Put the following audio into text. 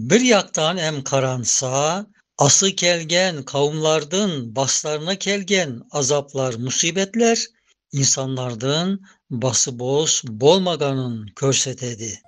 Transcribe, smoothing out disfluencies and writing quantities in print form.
Bir yaktan em karansa, ası kelgen kavimlardın baslarına kelgen azaplar, musibetler, insanlardın bası boz bolmaganın körsetedi.